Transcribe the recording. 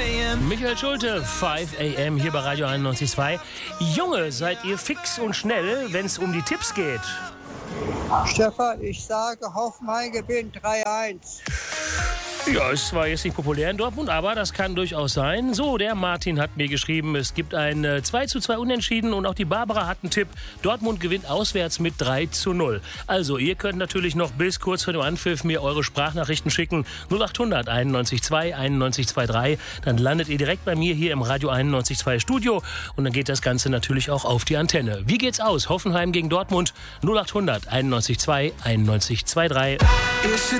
a.m. Michael Schulte, 5 a.m. hier bei Radio 91.2. Junge, seid ihr fix und schnell, wenn es um die Tipps geht? Stefan, ich sage, Hoffenheim gewinnt 3-1. Ja, ist zwar jetzt nicht populär in Dortmund, aber das kann durchaus sein. So, der Martin hat mir geschrieben, es gibt ein 2:2 Unentschieden und auch die Barbara hat einen Tipp. Dortmund gewinnt auswärts mit 3:0. Also, ihr könnt natürlich noch bis kurz vor dem Anpfiff mir eure Sprachnachrichten schicken. 0800 91.2 91.23. Dann landet ihr direkt bei mir hier im Radio 91.2 Studio und dann geht das Ganze natürlich auch auf die Antenne. Wie geht's aus? Hoffenheim gegen Dortmund 0800 91.2 91.23.